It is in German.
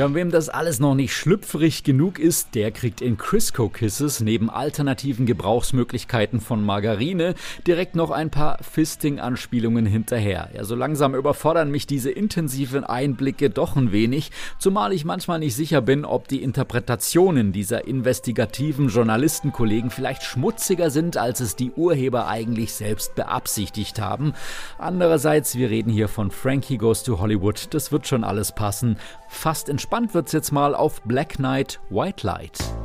Ja, und wem das alles noch nicht schlüpfrig genug ist, der kriegt in Crisco Kisses neben alternativen Gebrauchsmöglichkeiten von Margarine direkt noch ein paar Fisting-Anspielungen hinterher. Ja, so langsam überfordern mich diese intensiven Einblicke doch ein wenig, zumal ich manchmal nicht sicher bin, ob die Interpretationen dieser investigativen Journalistenkollegen vielleicht schmutziger sind, als es die Urheber eigentlich selbst beabsichtigt haben. Andererseits, wir reden hier von Frankie Goes to Hollywood, das wird schon alles passen. Fast entspannt wird's jetzt mal auf Black Knight, White Light.